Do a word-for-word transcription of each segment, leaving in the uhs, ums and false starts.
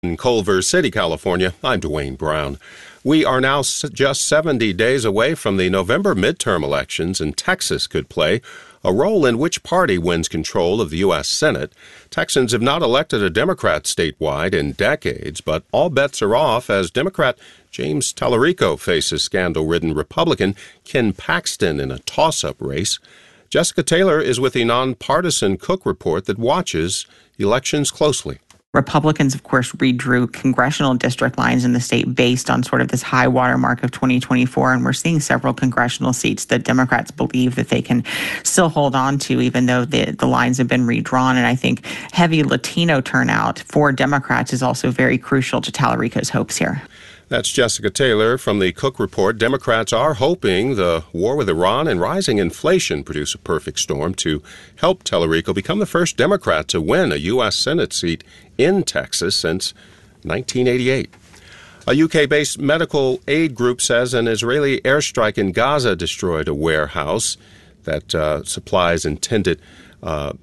In Culver City, California, I'm Dwayne Brown. We are now just seventy days away from the November midterm elections, and Texas could play a role in which party wins control of the U S Senate. Texans have not elected a Democrat statewide in decades, but all bets are off as Democrat James Tallarico faces scandal-ridden Republican Ken Paxton in a toss-up race. Jessica Taylor is with the nonpartisan Cook Report that watches elections closely. Republicans, of course, redrew congressional district lines in the state based on sort of this high water mark of twenty twenty-four. And we're seeing several congressional seats that Democrats believe that they can still hold on to, even though the, the lines have been redrawn. And I think heavy Latino turnout for Democrats is also very crucial to Tallarico's hopes here. That's Jessica Taylor from the Cook Report. Democrats are hoping the war with Iran and rising inflation produce a perfect storm to help Tallarico become the first Democrat to win a U S Senate seat in Texas since nineteen eighty-eight. A U K-based medical aid group says an Israeli airstrike in Gaza destroyed a warehouse that uh, supplies intended uh,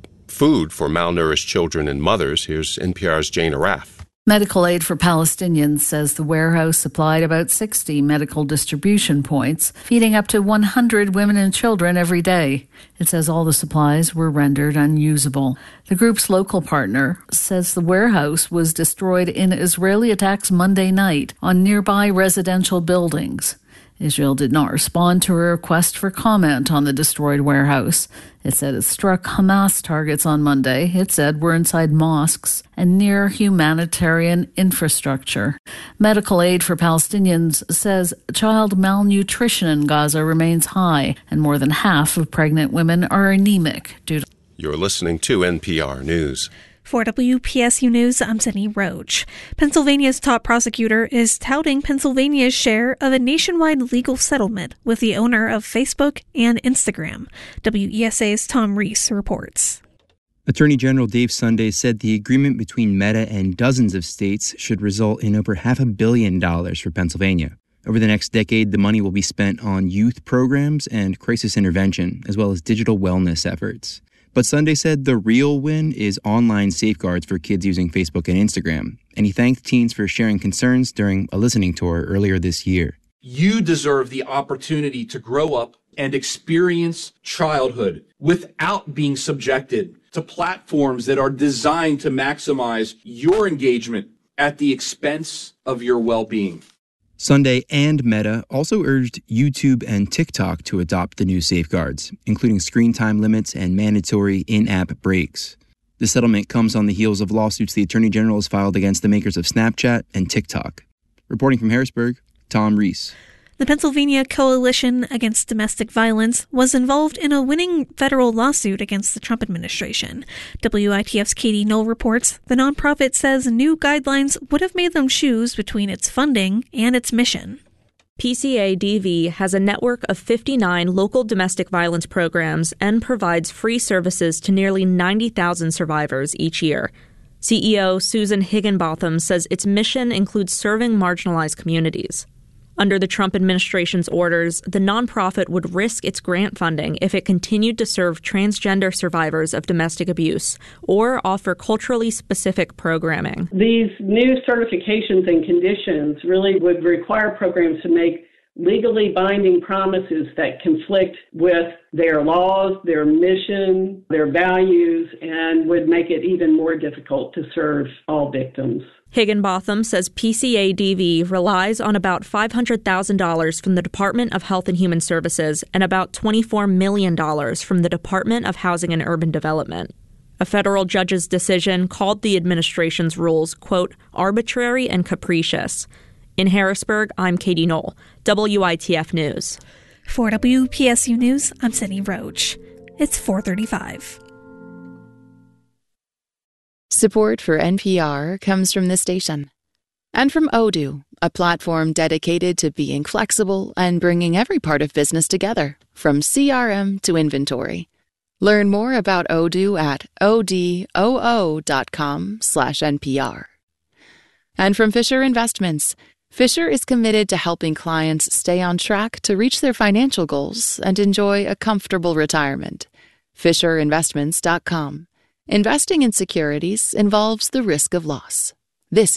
food for malnourished children and mothers. Here's N P R's Jane Araf. Medical Aid for Palestinians says the warehouse supplied about sixty medical distribution points, feeding up to one hundred women and children every day. It says all the supplies were rendered unusable. The group's local partner says the warehouse was destroyed in Israeli attacks Monday night on nearby residential buildings. Israel did not respond to a request for comment on the destroyed warehouse. It said it struck Hamas targets on Monday. It said were inside mosques and near humanitarian infrastructure. Medical Aid for Palestinians says child malnutrition in Gaza remains high, and more than half of pregnant women are anemic due to... You're listening to N P R News. For W P S U News, I'm Cindy Roach. Pennsylvania's top prosecutor is touting Pennsylvania's share of a nationwide legal settlement with the owner of Facebook and Instagram. W E S A's Tom Reese reports. Attorney General Dave Sunday said the agreement between Meta and dozens of states should result in over half a billion dollars for Pennsylvania. Over the next decade, the money will be spent on youth programs and crisis intervention, as well as digital wellness efforts. But Sunday said the real win is online safeguards for kids using Facebook and Instagram, and he thanked teens for sharing concerns during a listening tour earlier this year. You deserve the opportunity to grow up and experience childhood without being subjected to platforms that are designed to maximize your engagement at the expense of your well-being. Sunday and Meta also urged YouTube and TikTok to adopt the new safeguards, including screen time limits and mandatory in-app breaks. The settlement comes on the heels of lawsuits the Attorney General has filed against the makers of Snapchat and TikTok. Reporting from Harrisburg, Tom Reese. The Pennsylvania Coalition Against Domestic Violence was involved in a winning federal lawsuit against the Trump administration. W I T F's Katie Knoll reports the nonprofit says new guidelines would have made them choose between its funding and its mission. P C A D V has a network of fifty-nine local domestic violence programs and provides free services to nearly ninety thousand survivors each year. C E O Susan Higginbotham says its mission includes serving marginalized communities. Under the Trump administration's orders, the nonprofit would risk its grant funding if it continued to serve transgender survivors of domestic abuse or offer culturally specific programming. These new certifications and conditions really would require programs to make legally binding promises that conflict with their laws, their mission, their values, and would make it even more difficult to serve all victims. Higginbotham says P C A D V relies on about five hundred thousand dollars from the Department of Health and Human Services and about twenty-four million dollars from the Department of Housing and Urban Development. A federal judge's decision called the administration's rules, quote, arbitrary and capricious. In Harrisburg, I'm Katie Knoll, W I T F News. For W P S U News, I'm Cindy Roach. It's four thirty-five. Support for N P R comes from this station. And from Odoo, a platform dedicated to being flexible and bringing every part of business together, from C R M to inventory. Learn more about Odoo at odoo dot com slash N P R. And from Fisher Investments, Fisher is committed to helping clients stay on track to reach their financial goals and enjoy a comfortable retirement. Fisher Investments dot com. Investing in securities involves the risk of loss. This